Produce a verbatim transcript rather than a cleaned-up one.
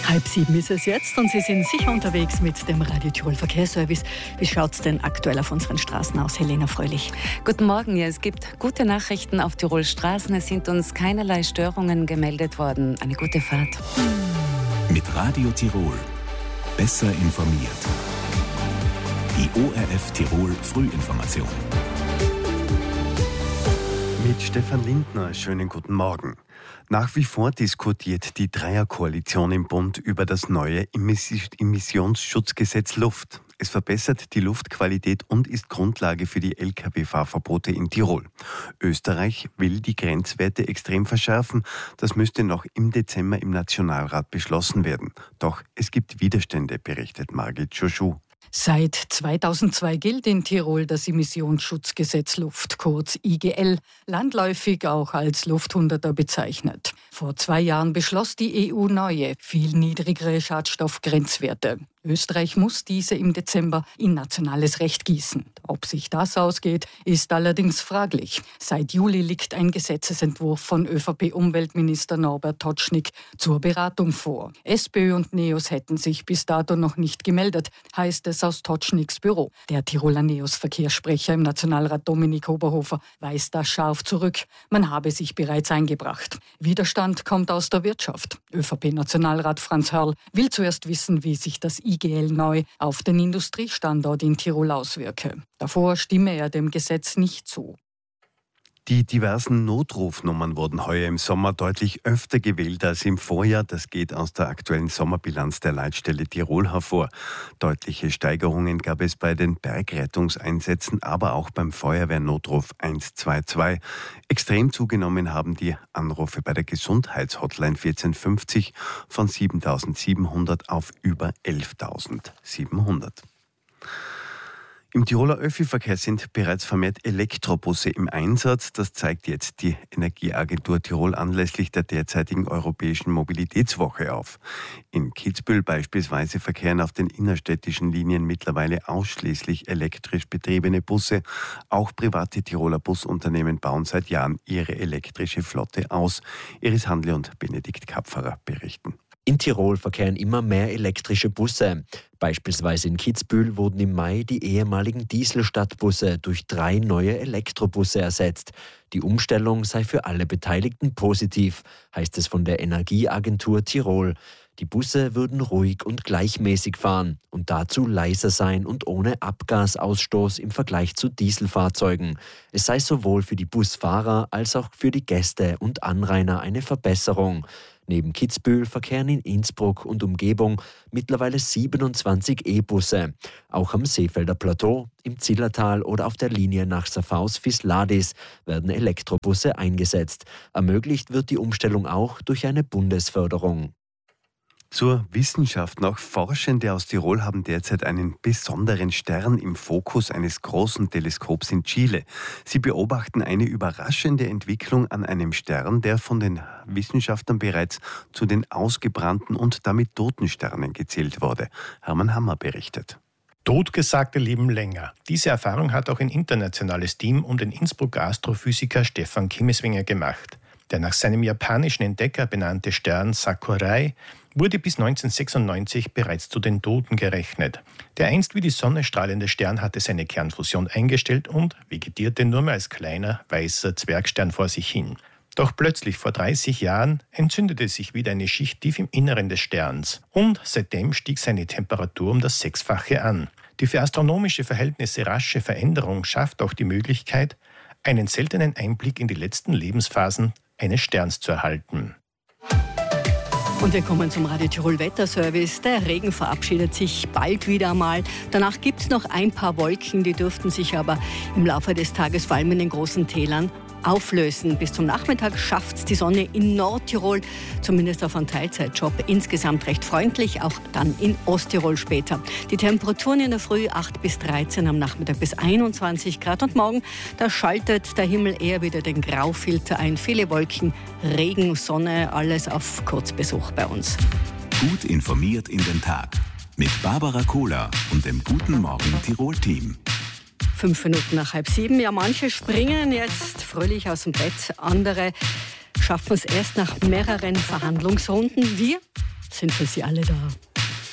Halb sieben ist es jetzt und Sie sind sicher unterwegs mit dem Radio Tirol Verkehrsservice. Wie schaut es denn aktuell auf unseren Straßen aus, Helena Fröhlich? Guten Morgen, ja, es gibt gute Nachrichten auf Tirols Straßen. Es sind uns keinerlei Störungen gemeldet worden. Eine gute Fahrt. Mit Radio Tirol. Besser informiert. Die O R F Tirol Frühinformation. Mit Stefan Lindner, schönen guten Morgen. Nach wie vor diskutiert die Dreierkoalition im Bund über das neue Emissionsschutzgesetz Luft. Es verbessert die Luftqualität und ist Grundlage für die L K W-Fahrverbote in Tirol. Österreich will die Grenzwerte extrem verschärfen. Das müsste noch im Dezember im Nationalrat beschlossen werden. Doch es gibt Widerstände, berichtet Margit Joschou. Seit zweitausendzwei gilt in Tirol das Emissionsschutzgesetz Luft, kurz I G L, landläufig auch als Lufthunderter bezeichnet. Vor zwei Jahren beschloss die E U neue, viel niedrigere Schadstoffgrenzwerte. Österreich muss diese im Dezember in nationales Recht gießen. Ob sich das ausgeht, ist allerdings fraglich. Seit Juli liegt ein Gesetzesentwurf von ÖVP-Umweltminister Norbert Totschnig zur Beratung vor. SPÖ und NEOS hätten sich bis dato noch nicht gemeldet, heißt es aus Totschnigs Büro. Der Tiroler NEOS-Verkehrssprecher im Nationalrat Dominik Oberhofer weist das scharf zurück. Man habe sich bereits eingebracht. Widerstand kommt aus der Wirtschaft. ÖVP-Nationalrat Franz Hörl will zuerst wissen, wie sich das I G L neu auf den Industriestandort in Tirol auswirke. Davor stimme er dem Gesetz nicht zu. Die diversen Notrufnummern wurden heuer im Sommer deutlich öfter gewählt als im Vorjahr. Das geht aus der aktuellen Sommerbilanz der Leitstelle Tirol hervor. Deutliche Steigerungen gab es bei den Bergrettungseinsätzen, aber auch beim Feuerwehrnotruf eins zwei zwei. Extrem zugenommen haben die Anrufe bei der Gesundheitshotline vierzehn fünfzig von siebentausendsiebenhundert auf über elftausendsiebenhundert. Im Tiroler Öffi-Verkehr sind bereits vermehrt Elektrobusse im Einsatz. Das zeigt jetzt die Energieagentur Tirol anlässlich der derzeitigen Europäischen Mobilitätswoche auf. In Kitzbühel beispielsweise verkehren auf den innerstädtischen Linien mittlerweile ausschließlich elektrisch betriebene Busse. Auch private Tiroler Busunternehmen bauen seit Jahren ihre elektrische Flotte aus. Iris Handle und Benedikt Kapferer berichten. In Tirol verkehren immer mehr elektrische Busse. Beispielsweise in Kitzbühel wurden im Mai die ehemaligen Dieselstadtbusse durch drei neue Elektrobusse ersetzt. Die Umstellung sei für alle Beteiligten positiv, heißt es von der Energieagentur Tirol. Die Busse würden ruhig und gleichmäßig fahren und dazu leiser sein und ohne Abgasausstoß im Vergleich zu Dieselfahrzeugen. Es sei sowohl für die Busfahrer als auch für die Gäste und Anrainer eine Verbesserung. Neben Kitzbühel verkehren in Innsbruck und Umgebung mittlerweile siebenundzwanzig E-Busse. Auch am Seefelder Plateau, im Zillertal oder auf der Linie nach Saffaus-Fisladis werden Elektrobusse eingesetzt. Ermöglicht wird die Umstellung auch durch eine Bundesförderung. Zur Wissenschaft noch. Forschende aus Tirol haben derzeit einen besonderen Stern im Fokus eines großen Teleskops in Chile. Sie beobachten eine überraschende Entwicklung an einem Stern, der von den Wissenschaftlern bereits zu den ausgebrannten und damit toten Sternen gezählt wurde. Hermann Hammer berichtet. Totgesagte leben länger. Diese Erfahrung hat auch ein internationales Team um den Innsbrucker Astrophysiker Stefan Kimmeswenger gemacht. Der nach seinem japanischen Entdecker benannte Stern Sakurai wurde bis neunzehnhundertsechsundneunzig bereits zu den Toten gerechnet. Der einst wie die Sonne strahlende Stern hatte seine Kernfusion eingestellt und vegetierte nur mehr als kleiner, weißer Zwergstern vor sich hin. Doch plötzlich vor dreißig Jahren entzündete sich wieder eine Schicht tief im Inneren des Sterns und seitdem stieg seine Temperatur um das Sechsfache an. Die für astronomische Verhältnisse rasche Veränderung schafft auch die Möglichkeit, einen seltenen Einblick in die letzten Lebensphasen eines Sterns zu erhalten. Und wir kommen zum Radio Tirol Wetterservice. Der Regen verabschiedet sich bald wieder einmal. Danach gibt es noch ein paar Wolken, die dürften sich aber im Laufe des Tages vor allem in den großen Tälern auflösen. Bis zum Nachmittag schafft es die Sonne in Nordtirol, zumindest auf einen Teilzeitjob. Insgesamt recht freundlich, auch dann in Osttirol später. Die Temperaturen in der Früh acht bis dreizehn, am Nachmittag bis einundzwanzig Grad. Und morgen, da schaltet der Himmel eher wieder den Graufilter ein. Viele Wolken, Regen, Sonne, alles auf Kurzbesuch bei uns. Gut informiert in den Tag. Mit Barbara Kohler und dem Guten Morgen Tirol-Team. Fünf Minuten nach halb sieben. Ja, manche springen jetzt fröhlich aus dem Bett. Andere schaffen es erst nach mehreren Verhandlungsrunden. Wir sind für Sie alle da.